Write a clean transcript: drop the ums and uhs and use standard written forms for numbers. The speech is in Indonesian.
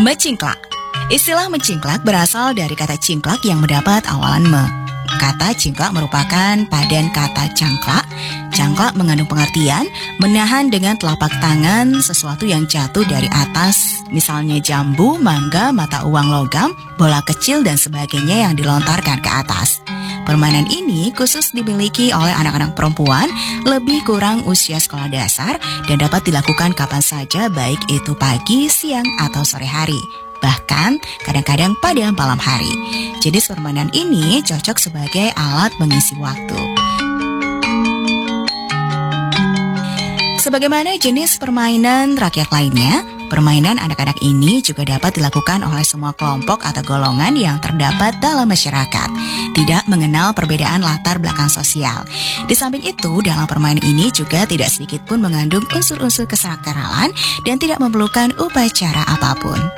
Mecingklak. Istilah mencingklak berasal dari kata cingklak yang mendapat awalan me. Kata cingklak merupakan padan kata cangklak. Cangklak mengandung pengertian menahan dengan telapak tangan sesuatu yang jatuh dari atas, misalnya jambu, mangga, mata uang logam, bola kecil dan sebagainya yang dilontarkan ke atas. Permainan ini khusus dimiliki oleh anak-anak perempuan lebih kurang usia sekolah dasar dan dapat dilakukan kapan saja, baik itu pagi, siang, atau sore hari. Bahkan kadang-kadang pada malam hari. Jenis permainan ini cocok sebagai alat mengisi waktu. Sebagaimana jenis permainan rakyat lainnya, permainan anak-anak ini juga dapat dilakukan oleh semua kelompok atau golongan yang terdapat dalam masyarakat, tidak mengenal perbedaan latar belakang sosial. Di samping itu, dalam permainan ini juga tidak sedikit pun mengandung unsur-unsur kesakralan dan tidak memerlukan upacara apapun.